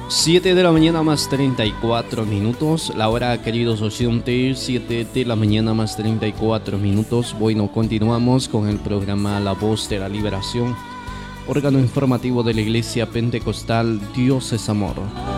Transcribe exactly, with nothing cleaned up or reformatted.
siete de la mañana más treinta y cuatro minutos. La hora, queridos oyentes, siete de la mañana más treinta y cuatro minutos. Bueno, continuamos con el programa La Voz de la Liberación, órgano informativo de la Iglesia Pentecostal Dios es Amor.